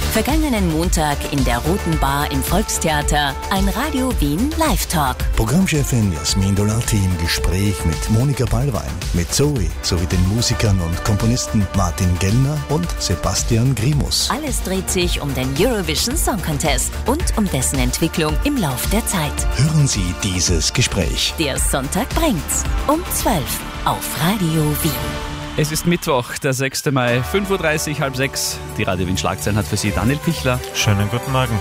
Vergangenen Montag in der Roten Bar im Volkstheater ein Radio Wien Live-Talk. Programmchefin Jasmin Dolati im Gespräch mit Monika Ballwein, mit Zoe sowie den Musikern und Komponisten Martin Gellner und Sebastian Grimus. Alles dreht sich um den Eurovision Song Contest und um dessen Entwicklung im Lauf der Zeit. Hören Sie dieses Gespräch. Der Sonntag bringt's um 12 auf Radio Wien. Es ist Mittwoch, der 6. Mai, 5.30 Uhr, halb 6. Die Radio Wien Schlagzeilen hat für Sie Daniel Pichler. Schönen guten Morgen.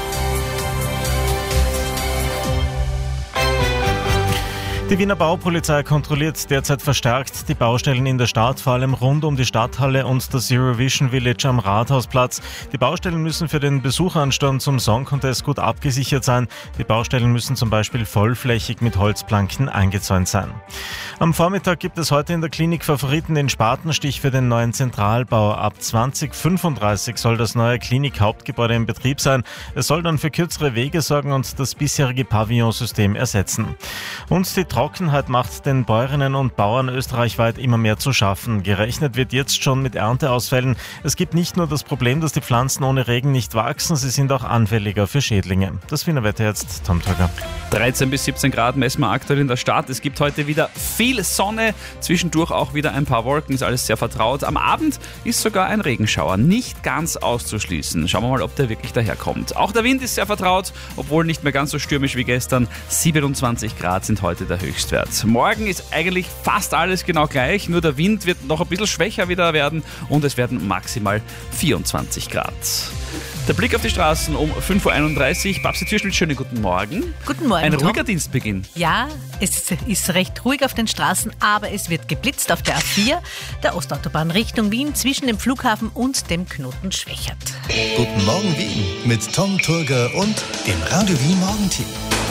Die Wiener Baupolizei kontrolliert derzeit verstärkt die Baustellen in der Stadt, vor allem rund um die Stadthalle und das Eurovision Village am Rathausplatz. Die Baustellen müssen für den Besucheranstand zum Song Contest gut abgesichert sein. Die Baustellen müssen zum Beispiel vollflächig mit Holzplanken eingezäunt sein. Am Vormittag gibt es heute in der Klinik Favoriten den Spatenstich für den neuen Zentralbau. Ab 2035 soll das neue Klinikhauptgebäude in Betrieb sein. Es soll dann für kürzere Wege sorgen und das bisherige Pavillonsystem ersetzen. Und die Trockenheit macht den Bäuerinnen und Bauern österreichweit immer mehr zu schaffen. Gerechnet wird jetzt schon mit Ernteausfällen. Es gibt nicht nur das Problem, dass die Pflanzen ohne Regen nicht wachsen, sie sind auch anfälliger für Schädlinge. Das Wiener Wetter jetzt, Tom Träger. 13 bis 17 Grad messen wir aktuell in der Stadt. Es gibt heute wieder viel Sonne, zwischendurch auch wieder ein paar Wolken, ist alles sehr vertraut. Am Abend ist sogar ein Regenschauer nicht ganz auszuschließen. Schauen wir mal, ob der wirklich daherkommt. Auch der Wind ist sehr vertraut, obwohl nicht mehr ganz so stürmisch wie gestern. 27 Grad sind heute der Höchstwert. Morgen ist eigentlich fast alles genau gleich, nur der Wind wird noch ein bisschen schwächer wieder werden und es werden maximal 24 Grad. Der Blick auf die Straßen um 5.31 Uhr. Babsi Türschmidt, schönen guten Morgen. Guten Morgen, Ein Tom. ruhiger Dienstbeginn. Ja, es ist recht ruhig auf den Straßen, aber es wird geblitzt auf der A4, der Ostautobahn Richtung Wien, zwischen dem Flughafen und dem Knoten Schwächert. Guten Morgen Wien mit Tom Turger und dem Radio Wien Morgenteam.